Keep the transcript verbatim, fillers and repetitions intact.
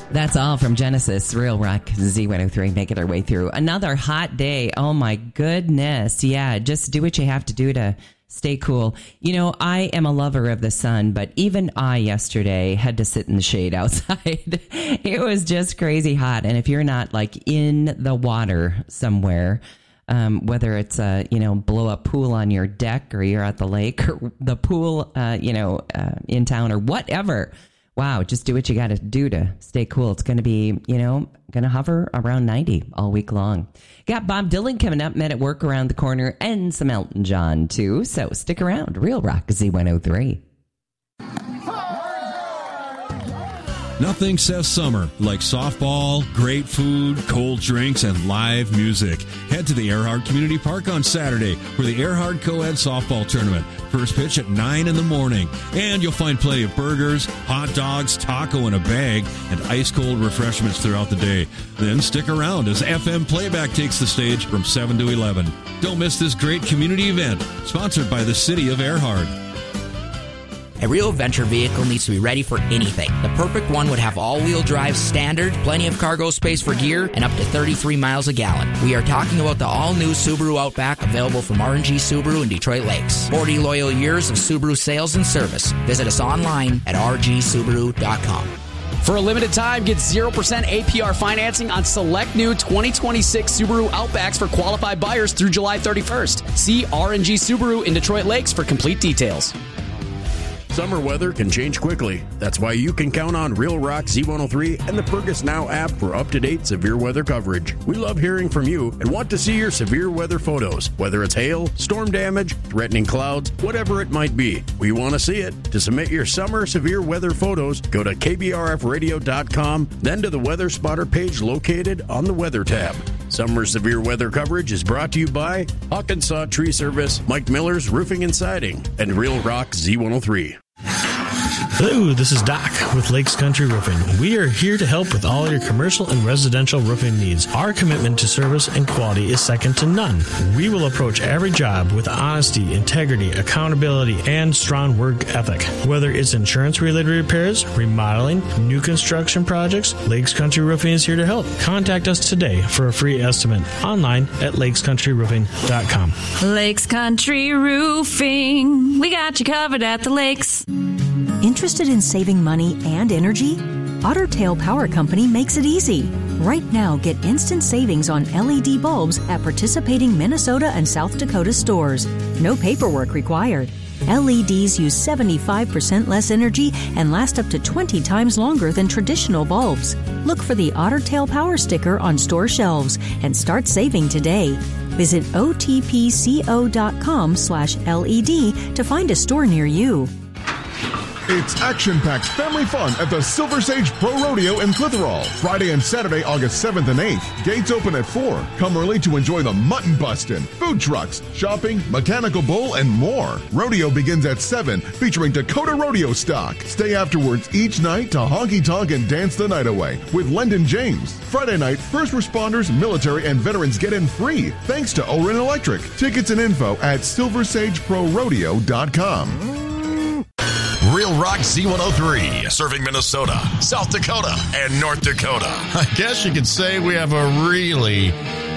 That's all from Genesis. Real Rock Z one oh three making their way through another hot day. Oh my goodness. Yeah, just do what you have to do to stay cool. You know, I am a lover of the sun, but even I yesterday had to sit in the shade outside. It was just crazy hot. And if you're not like in the water somewhere, um, whether it's a, you know, blow up pool on your deck or you're at the lake or the pool, uh, you know, uh, in town or whatever. Wow, just do what you got to do to stay cool. It's going to be, you know, going to hover around ninety all week long. Got Bob Dylan coming up, Men at Work around the corner, and some Elton John, too. So stick around. Real Rock Z one oh three. Nothing says summer like softball, great food, cold drinks, and live music. Head to the Earhart Community Park on Saturday for the Earhart Co-Ed Softball Tournament. First pitch at nine in the morning. And you'll find plenty of burgers, hot dogs, taco in a bag, and ice-cold refreshments throughout the day. Then stick around as F M Playback takes the stage from seven to eleven. Don't miss this great community event, sponsored by the City of Earhart. A real venture vehicle needs to be ready for anything. The perfect one would have all-wheel drive standard, plenty of cargo space for gear, and up to thirty-three miles a gallon. We are talking about the all-new Subaru Outback, available from R and G Subaru in Detroit Lakes. forty loyal years of Subaru sales and service. Visit us online at r g subaru dot com. For a limited time, get zero percent A P R financing on select new twenty twenty-six Subaru Outbacks for qualified buyers through July thirty-first. See R and G Subaru in Detroit Lakes for complete details. Summer weather can change quickly. That's why you can count on Real Rock Z one oh three and the Fergus Now app for up-to-date severe weather coverage. We love hearing from you and want to see your severe weather photos, whether it's hail, storm damage, threatening clouds, whatever it might be. We want to see it. To submit your summer severe weather photos, go to k b r f radio dot com, then to the Weather Spotter page located on the Weather tab. Summer severe weather coverage is brought to you by Hawkinsaw Tree Service, Mike Miller's Roofing and Siding, and Real Rock Z one oh three. Hello, this is Doc with Lakes Country Roofing. We are here to help with all your commercial and residential roofing needs. Our commitment to service and quality is second to none. We will approach every job with honesty, integrity, accountability, and strong work ethic. Whether it's insurance-related repairs, remodeling, new construction projects, Lakes Country Roofing is here to help. Contact us today for a free estimate online at lakes country roofing dot com. Lakes Country Roofing. We got you covered at the lakes. Interested in saving money and energy? Otter Tail Power Company makes it easy. Right now, get instant savings on L E D bulbs at participating Minnesota and South Dakota stores. No paperwork required. L E Ds use seventy-five percent less energy and last up to twenty times longer than traditional bulbs. Look for the Otter Tail Power sticker on store shelves and start saving today. Visit o t p co dot com slash L E D to find a store near you. It's action-packed family fun at the Silver Sage Pro Rodeo in Clitheroe. Friday and Saturday, August seventh and eighth. Gates open at four. Come early to enjoy the mutton bustin', food trucks, shopping, mechanical bull, and more. Rodeo begins at seven, featuring Dakota Rodeo stock. Stay afterwards each night to honky-tonk and dance the night away with Lendon James. Friday night, first responders, military, and veterans get in free thanks to Oren Electric. Tickets and info at silver sage pro rodeo dot com. Real Rock Z one oh three, serving Minnesota, South Dakota, and North Dakota. I guess you could say we have a really